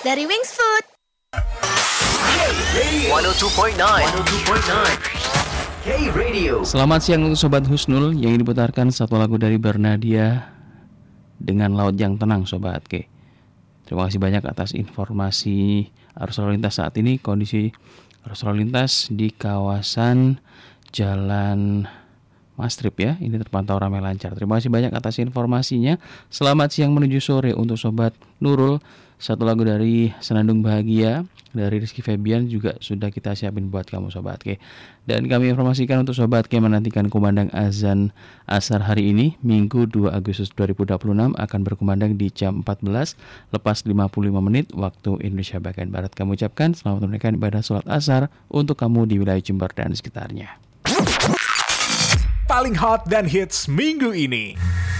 dari Wings Food. 102.9 K-Radio. Selamat siang untuk Sobat Husnul. Yang diputarkan satu lagu dari Bernadia dengan Laut yang Tenang, Sobat K. Terima kasih banyak atas informasi arus lalu lintas saat ini. Kondisi arus lalu lintas di kawasan Jalan Mastrip ya, ini terpantau ramai lancar. Terima kasih banyak atas informasinya. Selamat siang menuju sore untuk Sobat Nurul. Satu lagu dari Senandung Bahagia dari Rizky Febian juga sudah kita siapin buat kamu Sobat K. Dan kami informasikan untuk Sobat K menantikan kumandang azan asar hari ini Minggu 2 Agustus 2026 akan berkumandang di jam 14 lepas 55 menit waktu Indonesia bagian Barat. Kami ucapkan selamat menunaikan ibadah sholat asar untuk kamu di wilayah Jember dan sekitarnya. Paling hot dan hits minggu ini.